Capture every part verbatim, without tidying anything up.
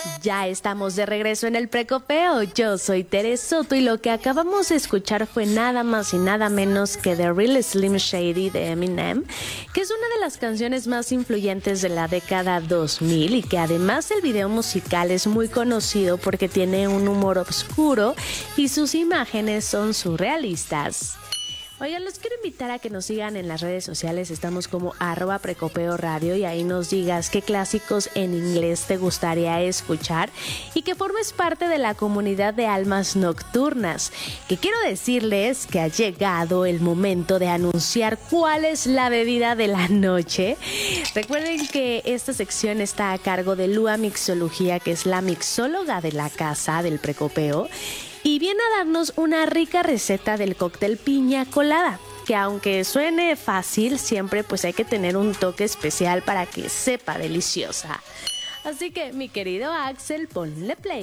Ya estamos de regreso en el Precopeo. Yo soy Tere Soto y lo que acabamos de escuchar fue nada más y nada menos que The Real Slim Shady de Eminem, que es una de las canciones más influyentes de la década dos mil y que además el video musical es muy conocido porque tiene un humor oscuro y sus imágenes son surrealistas. Oigan, los quiero invitar a que nos sigan en las redes sociales. Estamos como arroba Precopeo Radio y ahí nos digas qué clásicos en inglés te gustaría escuchar y que formes parte de la comunidad de almas nocturnas. Que quiero decirles que ha llegado el momento de anunciar cuál es la bebida de la noche. Recuerden que esta sección está a cargo de Lua Mixología, que es la mixóloga de la casa del Precopeo. Y viene a darnos una rica receta del cóctel piña colada, que aunque suene fácil, siempre pues hay que tener un toque especial para que sepa deliciosa. Así que, mi querido Axel, ponle play.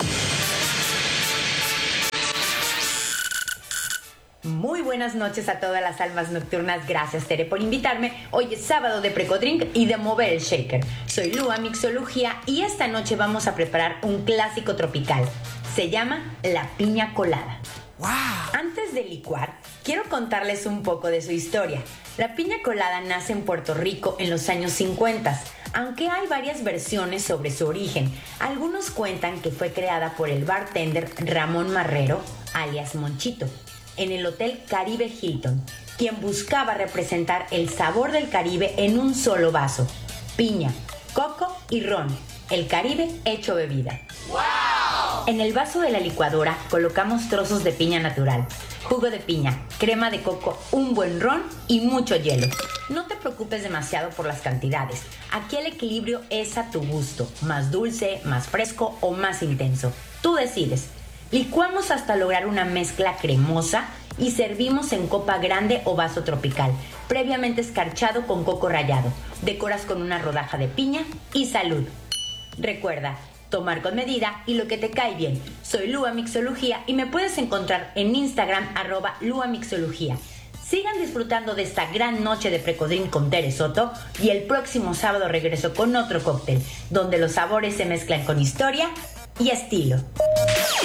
Muy buenas noches a todas las almas nocturnas. Gracias, Tere, por invitarme. Hoy es sábado de Precodrink y de mover el shaker. Soy Lua Mixología y esta noche vamos a preparar un clásico tropical. Se llama la piña colada. ¡Wow! Antes de licuar, quiero contarles un poco de su historia. La piña colada nace en Puerto Rico en los años cincuenta, aunque hay varias versiones sobre su origen. Algunos cuentan que fue creada por el bartender Ramón Marrero, alias Monchito, en el Hotel Caribe Hilton, quien buscaba representar el sabor del Caribe en un solo vaso: piña, coco y ron, el Caribe hecho bebida. ¡Wow! En el vaso de la licuadora colocamos trozos de piña natural, jugo de piña, crema de coco, un buen ron y mucho hielo. No te preocupes demasiado por las cantidades. Aquí el equilibrio es a tu gusto, más dulce, más fresco o más intenso. Tú decides. Licuamos hasta lograr una mezcla cremosa y servimos en copa grande o vaso tropical, previamente escarchado con coco rallado. Decoras con una rodaja de piña y salud. Recuerda, tomar con medida y lo que te cae bien. Soy Lua Mixología y me puedes encontrar en Instagram arroba Lua Mixología. Sigan disfrutando de esta gran noche de Precodrink con Tere Soto y el próximo sábado regreso con otro cóctel, donde los sabores se mezclan con historia y estilo.